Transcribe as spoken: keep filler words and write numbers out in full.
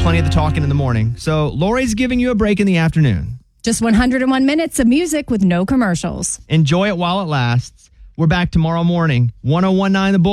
plenty of the talking in the morning. So Lori's giving you a break in the afternoon. Just one hundred one minutes of music with no commercials. Enjoy it while it lasts. We're back tomorrow morning. one oh one nine The Bull.